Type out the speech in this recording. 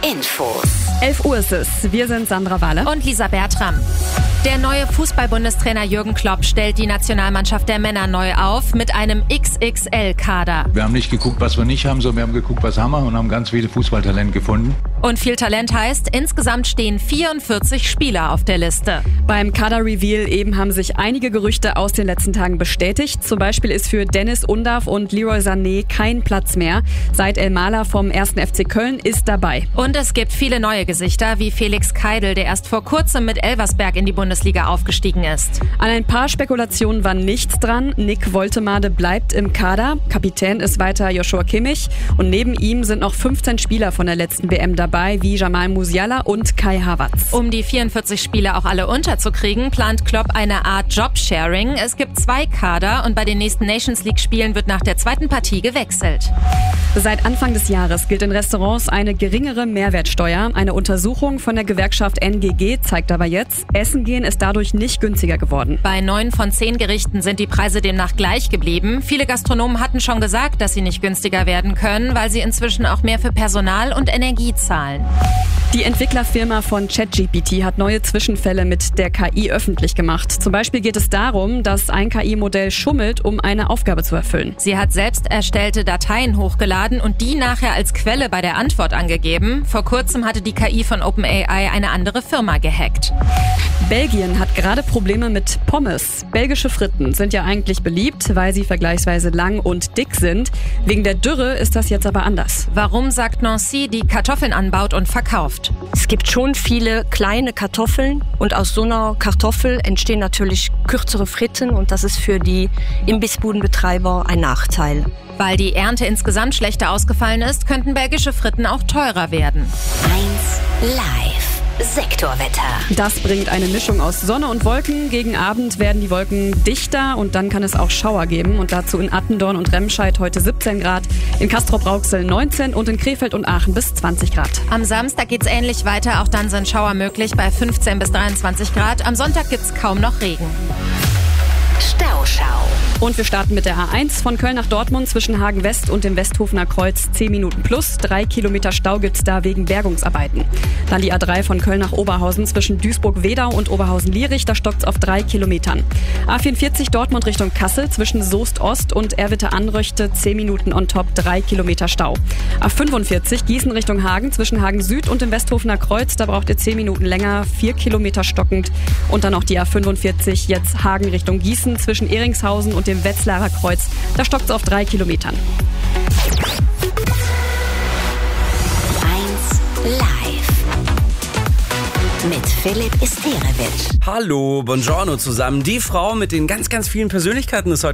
Infos. 11 Uhr ist es. Wir sind Sandra Wahle und Lisa Bertram. Der neue Fußball-Bundestrainer Jürgen Klopp stellt die Nationalmannschaft der Männer neu auf mit einem XXL-Kader. Wir haben nicht geguckt, was wir nicht haben, sondern wir haben geguckt, was haben wir und haben ganz viele Fußballtalente gefunden. Und viel Talent heißt, insgesamt stehen 44 Spieler auf der Liste. Beim Kader-Reveal eben haben sich einige Gerüchte aus den letzten Tagen bestätigt. Zum Beispiel ist für Dennis Undav und Leroy Sané kein Platz mehr. Said El-Mala vom 1. FC Köln ist dabei. Und es gibt viele neue Gesichter, wie Felix Keidel, der erst vor kurzem mit Elversberg in die Bundesliga aufgestiegen ist. An ein paar Spekulationen war nichts dran. Nick Woltemade bleibt im Kader. Kapitän ist weiter Joshua Kimmich. Und neben ihm sind noch 15 Spieler von der letzten WM dabei, wie Jamal Musiala und Kai Havertz. Um die 44 Spieler auch alle unterzukriegen, plant Klopp eine Art Jobsharing. Es gibt 2 Kader und bei den nächsten Nations League-Spielen wird nach der zweiten Partie gewechselt. Seit Anfang des Jahres gilt in Restaurants eine geringere Mehrwertsteuer. Eine Untersuchung von der Gewerkschaft NGG zeigt aber jetzt, Essen gehen ist dadurch nicht günstiger geworden. Bei 9 von 10 Gerichten sind die Preise demnach gleich geblieben. Viele Gastronomen hatten schon gesagt, dass sie nicht günstiger werden können, weil sie inzwischen auch mehr für Personal und Energie zahlen. Die Entwicklerfirma von ChatGPT hat neue Zwischenfälle mit der KI öffentlich gemacht. Zum Beispiel geht es darum, dass ein KI-Modell schummelt, um eine Aufgabe zu erfüllen. Sie hat selbst erstellte Dateien hochgeladen und die nachher als Quelle bei der Antwort angegeben. Vor kurzem hatte die KI von OpenAI eine andere Firma gehackt. Belgien hat gerade Probleme mit Pommes. Belgische Fritten sind ja eigentlich beliebt, weil sie vergleichsweise lang und dick sind. Wegen der Dürre ist das jetzt aber anders. Warum, sagt Nancy, die Kartoffeln anbaut und verkauft? Es gibt schon viele kleine Kartoffeln und aus so einer Kartoffel entstehen natürlich kürzere Fritten und das ist für die Imbissbudenbetreiber ein Nachteil. Weil die Ernte insgesamt schlechter ausgefallen ist, könnten belgische Fritten auch teurer werden. 1 Live. Sektorwetter. Das bringt eine Mischung aus Sonne und Wolken. Gegen Abend werden die Wolken dichter und dann kann es auch Schauer geben. Und dazu in Attendorn und Remscheid heute 17 Grad, in Castrop-Rauxel 19 und in Krefeld und Aachen bis 20 Grad. Am Samstag geht's ähnlich weiter, auch dann sind Schauer möglich bei 15 bis 23 Grad. Am Sonntag gibt's kaum noch Regen. Stauschau. Und wir starten mit der A1 von Köln nach Dortmund zwischen Hagen West und dem Westhofener Kreuz 10 Minuten plus. 3 Kilometer Stau gibt's da wegen Bergungsarbeiten. Dann die A3 von Köln nach Oberhausen zwischen Duisburg-Wedau und Oberhausen-Lierich. Da stockt's auf 3 Kilometern. A44 Dortmund Richtung Kassel zwischen Soest-Ost und Erwitte-Anröchte 10 Minuten on top, 3 Kilometer Stau. A45 Gießen Richtung Hagen zwischen Hagen Süd und dem Westhofener Kreuz. Da braucht ihr 10 Minuten länger, 4 Kilometer stockend. Und dann noch die A45 jetzt Hagen Richtung Gießen zwischen Ehringshausen und dem Wetzlarer Kreuz. Da stockt es auf 3 Kilometern. 1 Live. Mit Philipp Isterewitsch. Hallo, buongiorno zusammen. Die Frau mit den ganz, ganz vielen Persönlichkeiten ist heute